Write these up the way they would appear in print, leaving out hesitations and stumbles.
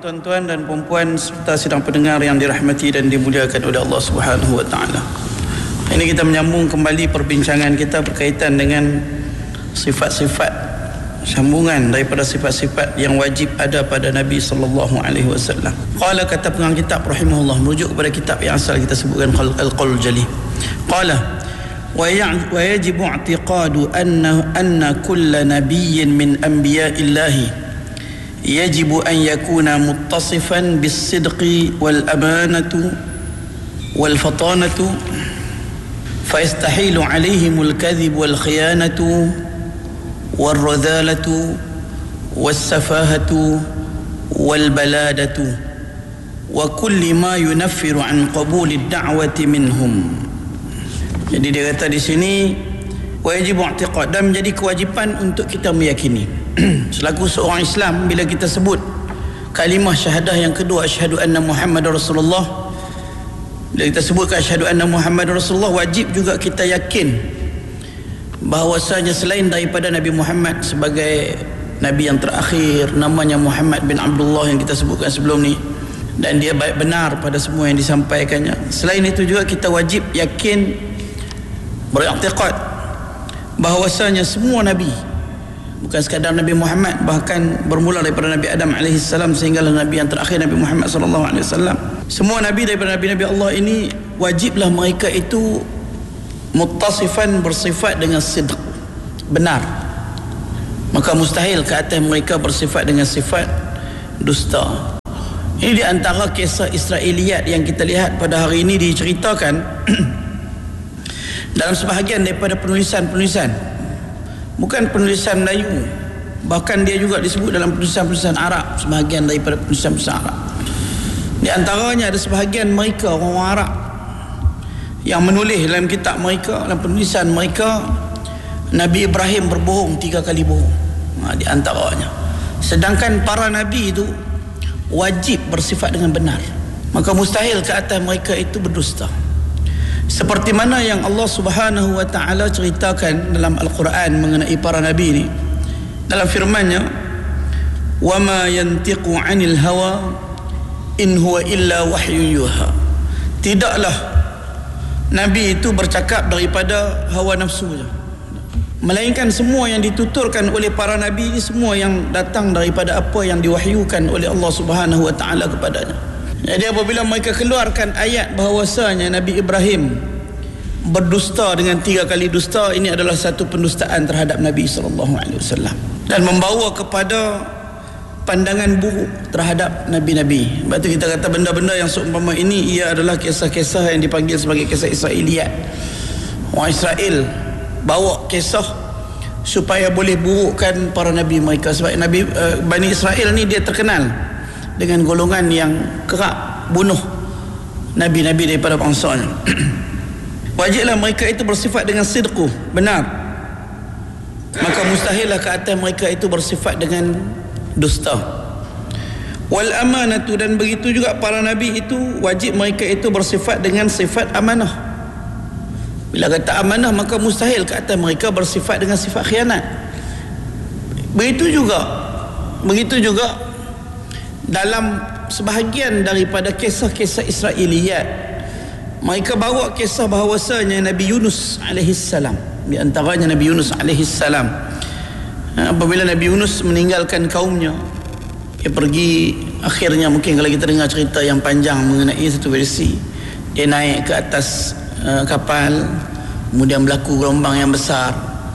tuan-tuan dan puan-puan serta sidang pendengar yang dirahmati dan dimuliakan oleh Allah Subhanahu wa taala. Ini kita menyambung kembali perbincangan kita berkaitan dengan sifat-sifat sambungan daripada sifat-sifat yang wajib ada pada Nabi sallallahu alaihi wasallam. Qala, kata pengarang kitab rahimahullah, merujuk kepada kitab yang asal kita sebutkan Al-Qaul Jali. Qala wa yajibu i'tiqadu anna kulla nabiyyin min anbiya'illahi يجب أن يكون متصفا بالصدق والأمانة والفطانة فيستحيل عليهم الكذب والخيانة والرذالة والسفاهة والبلادة وكل ما ينفر عن قبول الدعوة منهم. Jadi dia kata di sini wajib i'tiqad, dan menjadi kewajipan untuk kita meyakini selaku seorang Islam, bila kita sebut kalimah syahadah yang kedua, asyhadu anna Muhammadar Rasulullah, bila kita sebutkan asyhadu anna Muhammadar Rasulullah, wajib juga kita yakin bahawasanya selain daripada Nabi Muhammad sebagai Nabi yang terakhir, namanya Muhammad bin Abdullah yang kita sebutkan sebelum ni, dan dia baik benar pada semua yang disampaikannya. Selain itu juga kita wajib yakin, beriktikad bahawasanya semua Nabi, bukan sekadar Nabi Muhammad, bahkan bermula daripada Nabi Adam AS sehinggalah Nabi yang terakhir Nabi Muhammad SAW, semua Nabi daripada Nabi-Nabi Allah ini wajiblah mereka itu muttasifan, bersifat dengan sidq, benar. Maka mustahil ke atas mereka bersifat dengan sifat dusta. Ini di antara kisah Israiliyat yang kita lihat pada hari ini diceritakan dalam sebahagian daripada penulisan-penulisan, bukan penulisan Melayu, bahkan dia juga disebut dalam penulisan-penulisan Arab, sebahagian daripada penulisan-penulisan Arab. Di antaranya ada sebahagian mereka, orang Arab, yang menulis dalam kitab mereka, dalam penulisan mereka, Nabi Ibrahim berbohong 3 kali bohong. Di antaranya. Sedangkan para Nabi itu wajib bersifat dengan benar, maka mustahil ke atas mereka itu berdusta. Seperti mana yang Allah Subhanahu wa taala ceritakan dalam Al-Quran mengenai para nabi ini, dalam firman-Nya, wa ma yantiqu 'anil hawa in huwa illa wahyun yuha. Tidaklah nabi itu bercakap daripada hawa nafsunya, melainkan semua yang dituturkan oleh para nabi ini semua yang datang daripada apa yang diwahyukan oleh Allah Subhanahu wa taala kepadanya. Jadi apabila mereka keluarkan ayat bahawasanya Nabi Ibrahim berdusta dengan 3 kali dusta, ini adalah satu pendustaan terhadap Nabi SAW dan membawa kepada pandangan buruk terhadap Nabi-Nabi. Sebab itu kita kata benda-benda yang seumpama ini, ia adalah kisah-kisah yang dipanggil sebagai kisah Israiliyat. Orang Israel bawa kisah supaya boleh burukkan para Nabi mereka. Sebab Nabi Bani Israel ni dia terkenal dengan golongan yang kerap bunuh Nabi-Nabi daripada bangsanya. Wajiblah mereka itu bersifat dengan sidqu, benar. Maka mustahillah ke atas mereka itu bersifat dengan dusta. Wal amanatu, dan begitu juga para Nabi itu wajib mereka itu bersifat dengan sifat amanah. Bila kata amanah, maka mustahil ke atas mereka bersifat dengan sifat khianat. Begitu juga dalam sebahagian daripada kisah-kisah Israiliyat, mereka bawa kisah bahawasanya Nabi Yunus alaihissalam, di antaranya Nabi Yunus alaihissalam, apabila Nabi Yunus meninggalkan kaumnya, dia pergi, akhirnya mungkin kalau kita dengar cerita yang panjang mengenai satu versi, dia naik ke atas kapal, kemudian berlaku gelombang yang besar,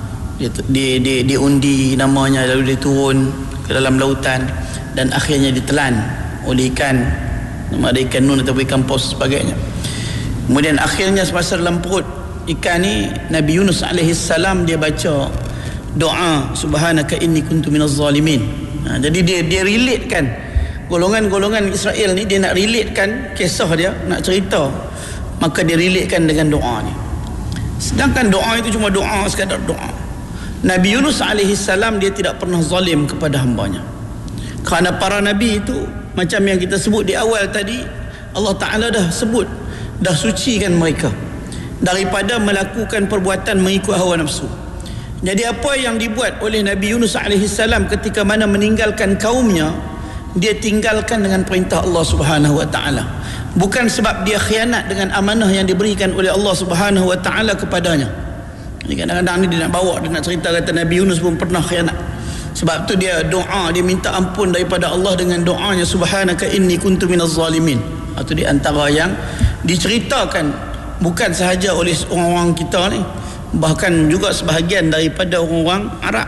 dia undi namanya, lalu dia turun ke dalam lautan dan akhirnya ditelan oleh ikan, nama ada ikan nun atau ikan paus sebagainya. Kemudian akhirnya semasa dalam perut ikan ni, Nabi Yunus alaihissalam dia baca doa subhanaka inni kuntu minaz zalimin. Jadi dia relatekan golongan-golongan Israel ni, dia nak relatekan kisah dia, nak cerita, maka dia relatekan dengan doa ni. Sedangkan doa itu cuma doa, sekadar doa. Nabi Yunus alaihissalam dia tidak pernah zalim kepada hambanya. Kerana para nabi itu, macam yang kita sebut di awal tadi, Allah Ta'ala dah sebut, dah sucikan mereka daripada melakukan perbuatan mengikut hawa nafsu. Jadi apa yang dibuat oleh Nabi Yunus alaihissalam ketika mana meninggalkan kaumnya, dia tinggalkan dengan perintah Allah Subhanahu wa taala. Bukan sebab dia khianat dengan amanah yang diberikan oleh Allah Subhanahu wa taala kepadanya. Ini kadang-kadang ni dia nak bawa, dia nak cerita kata Nabi Yunus pun pernah khianat. Sebab tu dia doa, dia minta ampun daripada Allah dengan doanya subhanaka inni kuntu minaz zalimin. Itu di antara yang diceritakan bukan sahaja oleh orang-orang kita ni, bahkan juga sebahagian daripada orang-orang Arab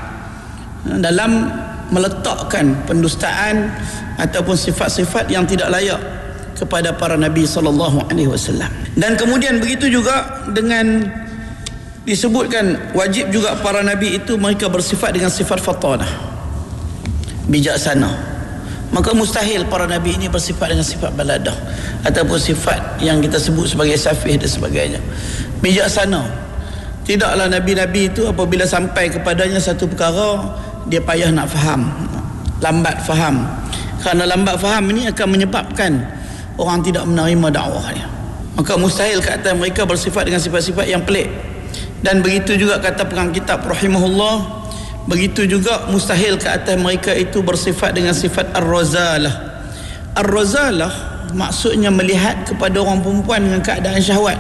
dalam meletakkan pendustaan ataupun sifat-sifat yang tidak layak kepada para nabi sallallahu alaihi wasallam. Dan kemudian begitu juga dengan disebutkan wajib juga para nabi itu mereka bersifat dengan sifat fatanah, bijaksana. Maka mustahil para nabi ini bersifat dengan sifat baladah ataupun sifat yang kita sebut sebagai safih dan sebagainya. Bijaksana. Tidaklah nabi-nabi itu apabila sampai kepadanya satu perkara dia payah nak faham, lambat faham. Kerana lambat faham ini akan menyebabkan orang tidak menerima dakwahnya. Maka mustahil kata mereka bersifat dengan sifat-sifat yang pelik. Dan begitu juga kata pengarang kitab rahimahullah, begitu juga mustahil ke atas mereka itu bersifat dengan sifat ar-razalah. Ar-razalah maksudnya melihat kepada orang perempuan dengan keadaan syahwat.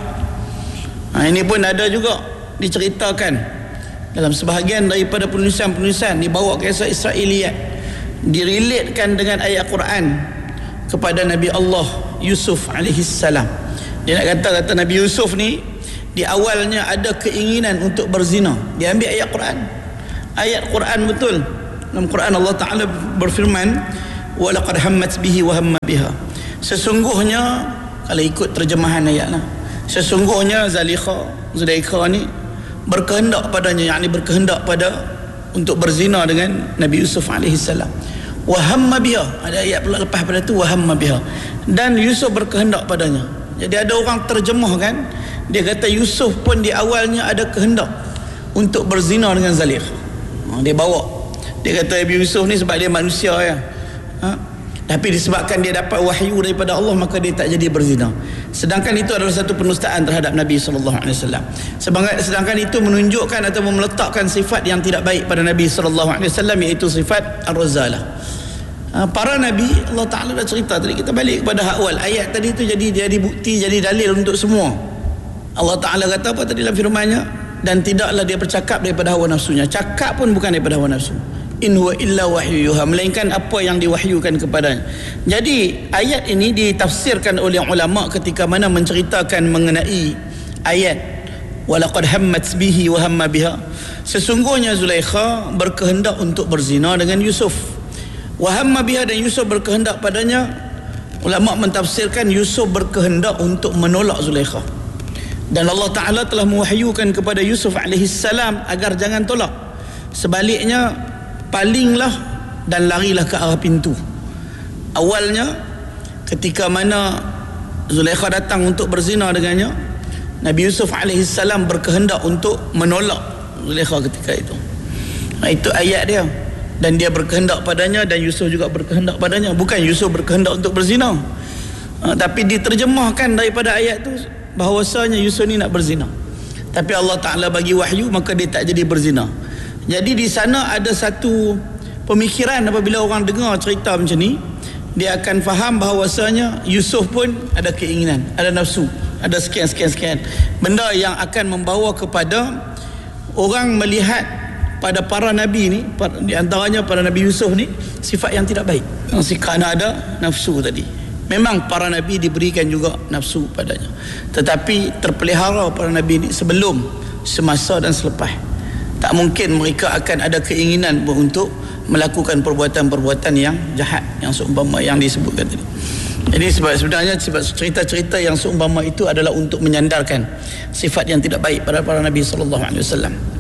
Ini pun ada juga diceritakan dalam sebahagian daripada penulisan-penulisan, dibawa kisah Israiliyat, direlatekan dengan ayat Quran kepada Nabi Allah Yusuf alaihi salam. Dia nak kata Nabi Yusuf ni di awalnya ada keinginan untuk berzina. Dia ambil ayat Quran. Ayat Quran betul. Dalam Quran Allah Ta'ala berfirman, وَلَقَدْ هَمَّتْ بِهِ وَهَمَّ بِهَا. Sesungguhnya, kalau ikut terjemahan ayatlah, sesungguhnya Zulaikha ni berkehendak padanya, yakni berkehendak pada untuk berzina dengan Nabi Yusuf alaihi salam. Wa hamma biha, ada ayat pula lepas pada tu, wa hamma biha, dan Yusuf berkehendak padanya. Jadi ada orang terjemahkan, dia kata Yusuf pun di awalnya ada kehendak untuk berzina dengan Zulaikha. Dia bawa, dia kata Nabi Yusuf ni sebab dia manusia ya, tapi disebabkan dia dapat wahyu daripada Allah maka dia tak jadi berzina. Sedangkan itu adalah satu penustaan terhadap Nabi SAW. Sedangkan itu menunjukkan atau meletakkan sifat yang tidak baik pada Nabi SAW, iaitu sifat ar-razalah. Para Nabi Allah Ta'ala dah cerita tadi. Kita balik kepada hak awal ayat tadi itu, jadi bukti, jadi dalil untuk semua. Allah Ta'ala kata apa tadi dalam firman-Nya? Dan tidaklah dia bercakap daripada hawa nafsunya. Cakap pun bukan daripada hawa nafsu. In huwa illa wahyu yuha, melainkan apa yang diwahyukan kepadanya. Jadi ayat ini ditafsirkan oleh ulama ketika mana menceritakan mengenai ayat walaqad hammat bihi wa hamma biha. Sesungguhnya Zulaikha berkehendak untuk berzina dengan Yusuf. Wa hamma biha, dan Yusuf berkehendak padanya. Ulama mentafsirkan Yusuf berkehendak untuk menolak Zulaikha. Dan Allah Ta'ala telah mewahyukan kepada Yusuf alaihi salam agar jangan tolak. Sebaliknya, palinglah dan larilah ke arah pintu. Awalnya ketika mana Zulaikha datang untuk berzina dengannya, Nabi Yusuf alaihi salam berkehendak untuk menolak Zulaikha ketika itu. Itu ayat dia. Dan dia berkehendak padanya dan Yusuf juga berkehendak padanya. Bukan Yusuf berkehendak untuk berzina, tapi diterjemahkan daripada ayat tu bahawasanya Yusuf ni nak berzina. Tapi Allah Ta'ala bagi wahyu maka dia tak jadi berzina. Jadi di sana ada satu pemikiran, apabila orang dengar cerita macam ni, dia akan faham bahawasanya Yusuf pun ada keinginan, ada nafsu, ada sekian. Benda yang akan membawa kepada orang melihat pada para nabi ni, di antaranya para Nabi Yusuf ni, sifat yang tidak baik. Kerana ada nafsu tadi. Memang para nabi diberikan juga nafsu padanya, tetapi terpelihara para nabi ni sebelum, semasa dan selepas. Tak mungkin mereka akan ada keinginan untuk melakukan perbuatan-perbuatan yang jahat yang seumpama yang disebutkan tadi. Jadi sebenarnya cerita-cerita yang seumpama itu adalah untuk menyandarkan sifat yang tidak baik pada para Nabi SAW.